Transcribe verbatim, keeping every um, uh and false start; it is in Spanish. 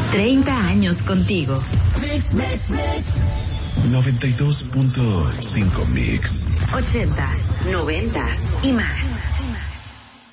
treinta años contigo. Mix, mix, mix. noventa y dos punto cinco Mix. ochentas, noventas y más.